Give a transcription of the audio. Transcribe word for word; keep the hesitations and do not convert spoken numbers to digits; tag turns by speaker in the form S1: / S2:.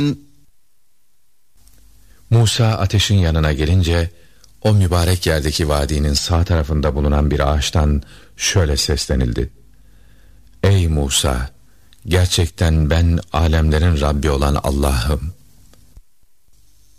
S1: Musa ateşin yanına gelince o mübarek yerdeki vadinin sağ tarafında bulunan bir ağaçtan şöyle seslenildi: Ey Musa! Gerçekten ben alemlerin Rabbi olan Allah'ım.